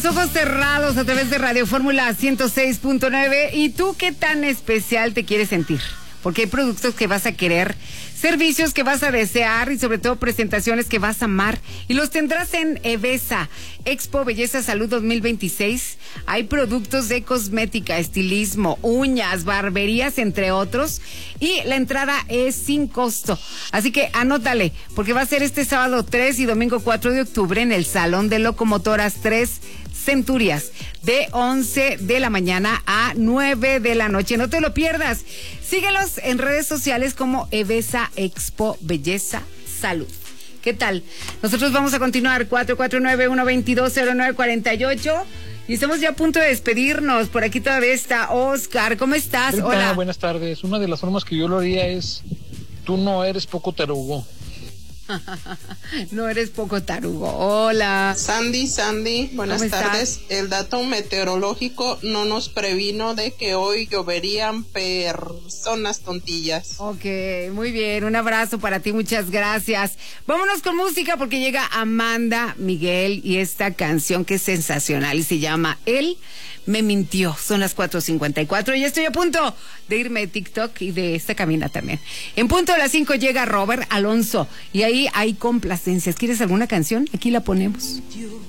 Ojos cerrados a través de Radio Fórmula 106.9. ¿Y tú qué tan especial te quieres sentir? Porque hay productos que vas a querer, servicios que vas a desear y sobre todo presentaciones que vas a amar. Y los tendrás en EVESA, Expo Belleza Salud 2026. Hay productos de cosmética, estilismo, uñas, barberías, entre otros. Y la entrada es sin costo. Así que anótale, porque va a ser este sábado 3 y domingo 4 de octubre en el Salón de Locomotoras 3 Centurias, de 11 de la mañana a 9 de la noche. No te lo pierdas. Síguelos en redes sociales como EVESA Expo Belleza Salud. ¿Qué tal? Nosotros vamos a continuar 449-122-0948 y estamos ya a punto de despedirnos. Por aquí todavía está Oscar. ¿Cómo estás? Rita, hola. Buenas tardes. Una de las formas que yo lo haría es: tú no eres poco tarugo. No eres poco tarugo. Hola. Sandy, buenas tardes. El dato meteorológico no nos previno de que hoy lloverían personas tontillas. Ok, muy bien, un abrazo para ti, muchas gracias. Vámonos con música porque llega Amanda Miguel y esta canción que es sensacional y se llama Él me mintió. Son las 4:54 y estoy a punto de irme de TikTok y de esta cabina también. En punto de las 5 llega Robert Alonso y ahí hay complacencias. ¿Quieres alguna canción? Aquí la ponemos.